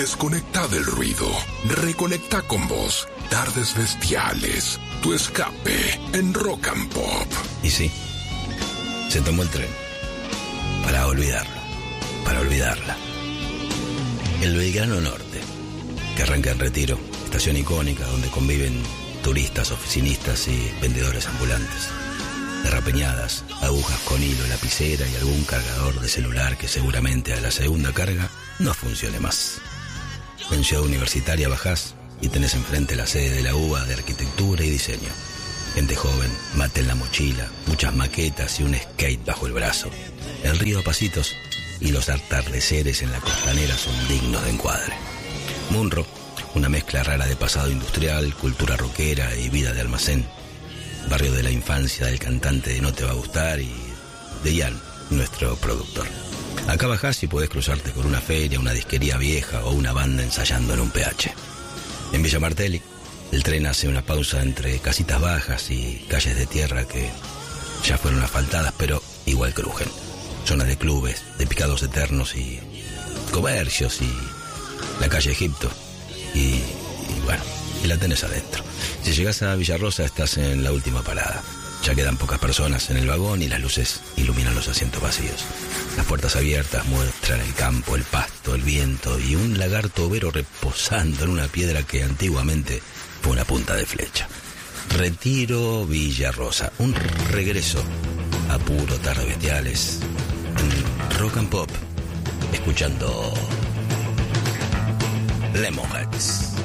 Desconecta del ruido. Reconecta con vos. Tardes bestiales. Tu escape en Rock and Pop. Y sí, se tomó el tren. Para olvidarlo. Para olvidarla. El Belgrano Norte, que arranca en Retiro, estación icónica donde conviven turistas, oficinistas y vendedores ambulantes. Derrapeñadas, agujas con hilo, lapicera y algún cargador de celular que seguramente a la segunda carga no funcione más. En Ciudad Universitaria bajás y tenés enfrente la sede de la UBA de Arquitectura y Diseño. Gente joven, mate en la mochila, muchas maquetas y un skate bajo el brazo. El río a pasitos y los atardeceres en la costanera son dignos de encuadre. Munro, una mezcla rara de pasado industrial, cultura rockera y vida de almacén. Barrio de la infancia del cantante de No Te Va a Gustar y de Ian, nuestro productor. Acá bajás y podés cruzarte con una feria, una disquería vieja o una banda ensayando en un PH. En Villa Martelli, el tren hace una pausa entre casitas bajas y calles de tierra que ya fueron asfaltadas, pero igual crujen. Zonas de clubes, de picados eternos y comercios y la calle Egipto. Y bueno, y la tenés adentro. Si llegás a Villarrosa estás en la última parada. Ya quedan pocas personas en el vagón y las luces iluminan los asientos vacíos. Las puertas abiertas muestran el campo, el pasto, el viento y un lagarto overo reposando en una piedra que antiguamente fue una punta de flecha. Retiro, Villarrosa. Un regreso a puro Tardes Bestiales en Rock and Pop, escuchando Lemonheads.